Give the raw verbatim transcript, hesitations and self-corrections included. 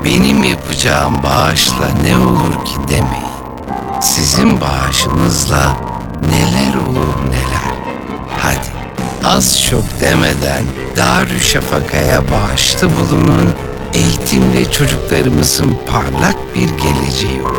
Benim yapacağım bağışla ne olur ki demeyin. Sizin bağışınızla neler olur neler. Hadi az çok demeden Darüşşafaka'ya bağışta bulunun. Eğitimle çocuklarımızın parlak bir geleceği olur.